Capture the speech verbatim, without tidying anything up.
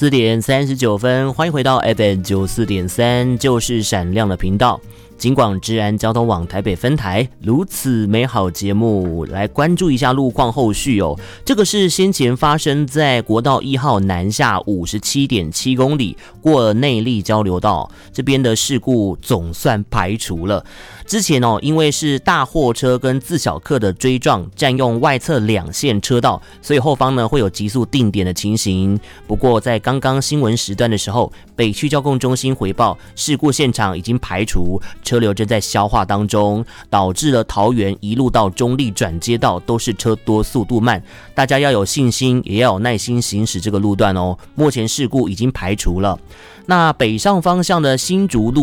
四点三十九分，欢迎回到 F M 九四点三，就是闪亮的频道。警广治安交通网台北分台如此美好节目，来关注一下路况后续哦。这个是先前发生在国道一号南下五十七点七公里过内坜交流道这边的事故总算排除了。之前哦，因为是大货车跟自小客的追撞，占用外侧两线车道，所以后方呢会有急速定点的情形。不过在刚刚新闻时段的时候，北区交控中心回报，事故现场已经排除，车流正在消化当中，导致了桃园一路到中坜转接道都是车多速度慢，大家要有信心，也要有耐心行驶这个路段哦。目前事故已经排除了。那北上方向的新竹路